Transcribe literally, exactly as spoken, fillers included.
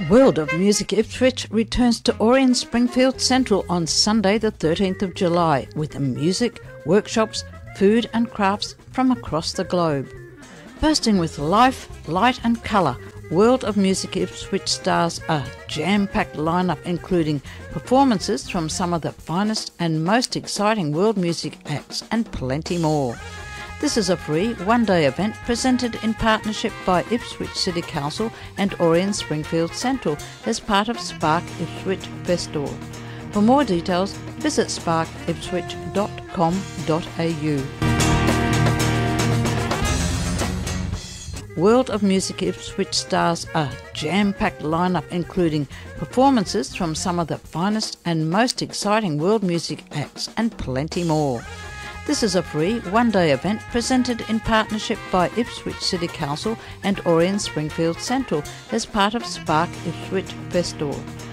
World of Music Ipswich returns to Orion Springfield Central on Sunday the thirteenth of July with music, workshops, food and crafts from across the globe. Bursting with life, light and colour, World of Music Ipswich stars a jam-packed lineup including performances from some of the finest and most exciting world music acts and plenty more. This is a free one-day event presented in partnership by Ipswich City Council and Orion Springfield Central as part of Spark Ipswich Festival. For more details, visit spark ipswich dot com dot a u. World of Music Ipswich stars a jam-packed lineup including performances from some of the finest and most exciting world music acts and plenty more. This is a free one-day event presented in partnership by Ipswich City Council and Orion Springfield Central as part of Spark Ipswich Festival.